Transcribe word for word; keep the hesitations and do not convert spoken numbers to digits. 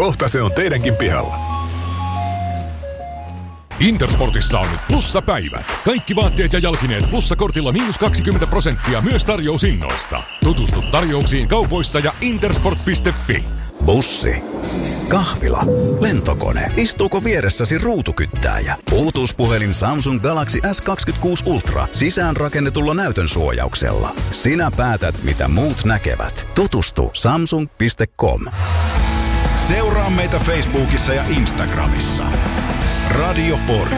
Kohta se on teidänkin pihalla. Intersportissa on nyt plussapäivät. Kaikki vaatteet ja jalkineet plussakortilla miinus kaksikymmentä prosenttia myös tarjoushinnoista. Tutustu tarjouksiin kaupoissa ja intersport piste fi. Bussi, kahvila, lentokone. Istuuko vieressäsi ruutukyttääjä? Bluetooth-puhelin Samsung Galaxy S kaksikymmentäkuusi Ultra sisäänrakennetulla näytön suojauksella. Sinä päätät, mitä muut näkevät. Tutustu samsung piste com. Seuraa meitä Facebookissa ja Instagramissa. Radio Pori.